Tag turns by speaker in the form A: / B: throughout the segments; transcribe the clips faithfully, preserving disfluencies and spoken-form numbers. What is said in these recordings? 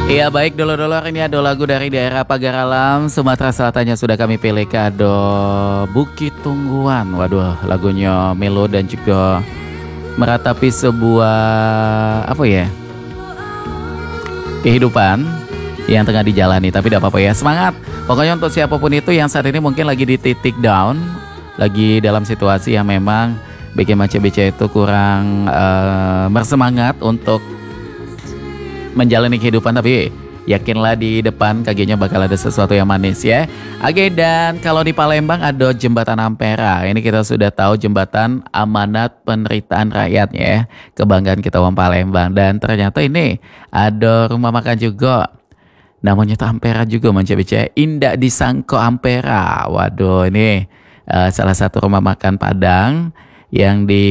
A: Iya baik dulur-dulur, ini ada lagu dari daerah Pagar Alam Sumatera Selatannya sudah kami pilih kado Bukit Tungguan. Waduh, lagunya melo dan juga meratapi sebuah apa ya, kehidupan yang tengah dijalani. Tapi tidak apa-apa ya, semangat. Pokoknya untuk siapapun itu yang saat ini mungkin lagi di titik down, lagi dalam situasi yang memang bikin Mace B C itu kurang uh, bersemangat untuk menjalani kehidupan, tapi yakinlah di depan kakinya bakal ada sesuatu yang manis ya. Oke, dan kalau di Palembang ada Jembatan Ampera. Ini kita sudah tahu jembatan amanat penderitaan rakyat ya. Kebanggaan kita orang Palembang. Dan ternyata ini ada rumah makan juga. Namanya tuh Ampera juga, Mace B C. Indah disangko Ampera. Waduh, ini uh, salah satu rumah makan Padang yang di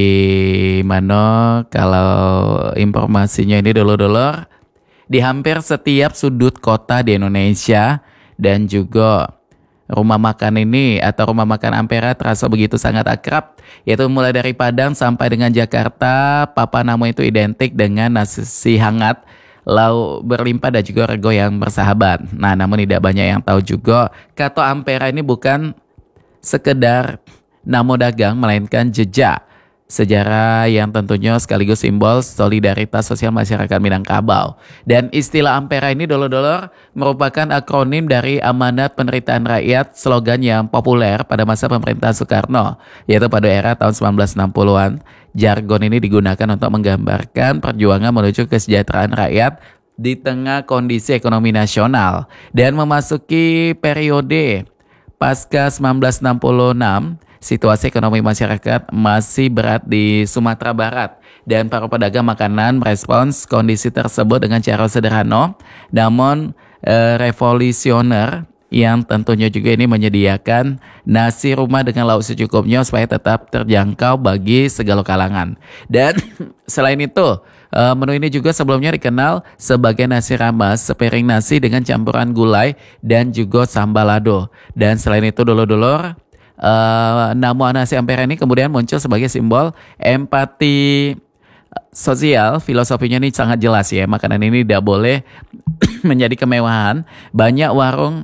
A: mana kalau informasinya ini dulu-dulu di hampir setiap sudut kota di Indonesia. Dan juga rumah makan ini atau rumah makan Ampera terasa begitu sangat akrab, yaitu mulai dari Padang sampai dengan Jakarta. Papa Namo itu identik dengan nasi hangat, lauk berlimpah dan juga rego yang bersahabat. Nah, namun tidak banyak yang tahu juga kata Ampera ini bukan sekedar nama dagang, melainkan jejak sejarah yang tentunya sekaligus simbol solidaritas sosial masyarakat Minangkabau. Dan istilah Ampera ini dolor-dolor merupakan akronim dari Amanat Penderitaan Rakyat, slogan yang populer pada masa pemerintahan Soekarno, yaitu pada era tahun sembilan belas enam puluhan. Jargon ini digunakan untuk menggambarkan perjuangan menuju kesejahteraan rakyat di tengah kondisi ekonomi nasional. Dan memasuki periode pasca sembilan belas enam puluh enam, situasi ekonomi masyarakat masih berat di Sumatera Barat, dan para pedagang makanan merespons kondisi tersebut dengan cara sederhana namun eh, revolusioner, yang tentunya juga ini menyediakan nasi rumah dengan lauk secukupnya supaya tetap terjangkau bagi segala kalangan. Dan selain itu, eh, menu ini juga sebelumnya dikenal sebagai nasi ramas, sepiring nasi dengan campuran gulai dan juga sambal lado. Dan selain itu dulur-dulur, Uh, nama nasi Ampera ini kemudian muncul sebagai simbol empati sosial. Filosofinya ini sangat jelas ya. Makanan ini tidak boleh menjadi kemewahan. Banyak warung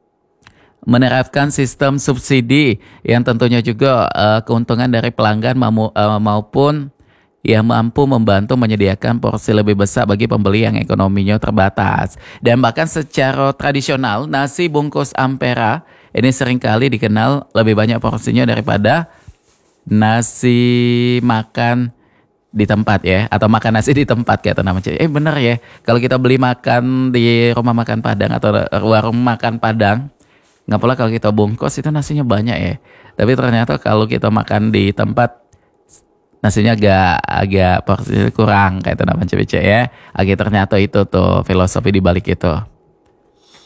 A: menerapkan sistem subsidi yang tentunya juga uh, keuntungan dari pelanggan mau, uh, maupun yang mampu membantu menyediakan porsi lebih besar bagi pembeli yang ekonominya terbatas. Dan bahkan secara tradisional, nasi bungkus Ampera ini seringkali dikenal lebih banyak porsinya daripada nasi makan di tempat ya, atau makan nasi di tempat kata nama cewek. Eh bener ya, kalau kita beli makan di rumah makan Padang atau warung makan Padang, nggak pula kalau kita bungkus itu nasinya banyak ya. Tapi ternyata kalau kita makan di tempat, nasinya agak agak porsinya kurang kayak nama cewek ya. Agak ternyata itu tuh filosofi di balik itu.